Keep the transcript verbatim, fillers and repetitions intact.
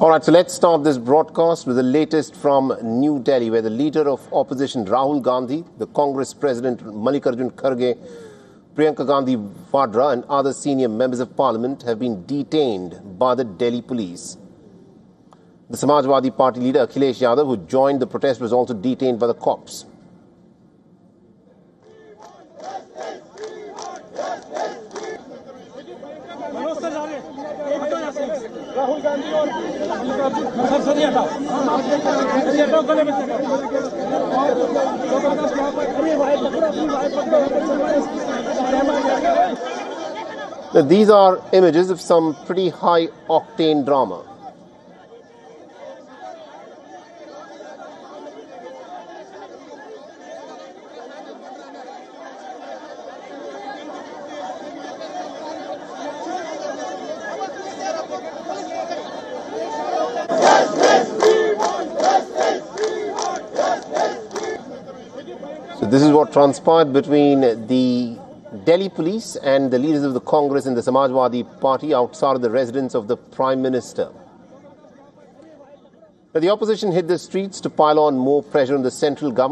All right, so let's start this broadcast with the latest from New Delhi, where the leader of opposition Rahul Gandhi, the Congress President Mallikarjun Kharge, Priyanka Gandhi Vadra and other senior members of parliament have been detained by the Delhi police. The Samajwadi Party leader Akhilesh Yadav, who joined the protest, was also detained by the cops. Rahul Gandhi और Now, these are images of some pretty high octane drama. So this is what transpired between the Delhi police and the leaders of the Congress and the Samajwadi Party outside of the residence of the Prime Minister. Now, the opposition hit the streets to pile on more pressure on the central government.